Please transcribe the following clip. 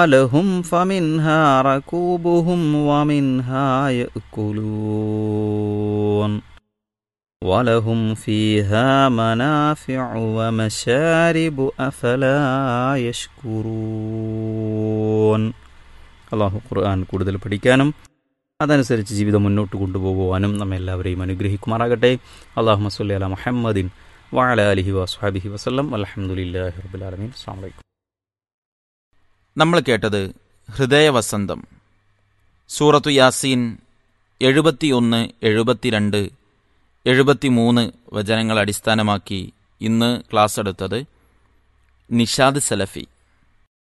لهم فمنها ركوبهم ومنها يأكلون ولهم فيها منافع ومشارب أفلا يشكرون. അള്ളാഹു ഖുർആൻ കൂടുതൽ പഠിക്കാനും അതനുസരിച്ച് ജീവിതം മുന്നോട്ട് കൊണ്ടുപോകുവാനും നമ്മെ എല്ലാവരെയും അനുഗ്രഹിക്കുമാറാകട്ടെ. അല്ലാഹുമ്മ സ്വല്ലി അലാ മുഹമ്മദിൻ വഅലാ ആലിഹി വസ്ഹബിഹി വസല്ലം. അൽഹംദുലില്ലാഹി റബ്ബിൽ ആലമീൻ. അസ്സലാമു അലൈക്കും. നമ്മൾ കേട്ടത് ഹൃദയവസന്തം, സൂറത്തു യാസീൻ 71, 72, 73 വചനങ്ങൾ അടിസ്ഥാനമാക്കി ഇന്ന് ക്ലാസ് എടുത്തത് നിഷാദ് സലഫി.